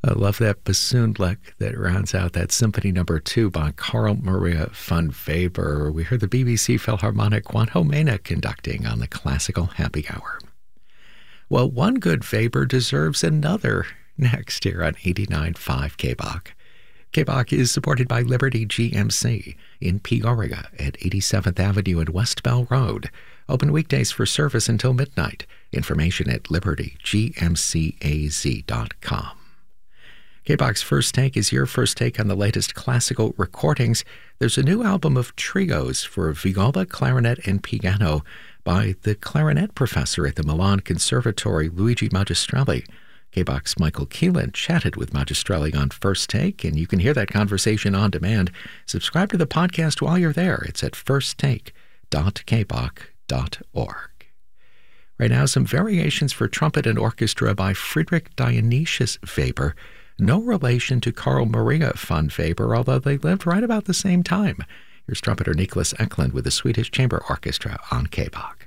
I love that bassoon lick that rounds out that Symphony No. 2 by Carl Maria von Weber. We heard the BBC Philharmonic Juan Jomena conducting on the Classical Happy Hour. Well, one good Weber deserves another next here on 89.5 KBOK. KBOK is supported by Liberty GMC in Peoria at 87th Avenue and West Bell Road. Open weekdays for service until midnight. Information at libertygmcaz.com. KBOK's First Take is your first take on the latest classical recordings. There's a new album of trios for viola, clarinet, and piano by the clarinet professor at the Milan Conservatory, Luigi Magistrelli. KBOK's Michael Keelan chatted with Magistrelli on First Take, and you can hear that conversation on demand. Subscribe to the podcast while you're there. It's at firsttake.kbok.org. Right now, some variations for trumpet and orchestra by Friedrich Dionysius Weber. No relation to Carl Maria von Weber, although they lived right about the same time. Here's trumpeter Niklas Eklund with the Swedish Chamber Orchestra on KBOK.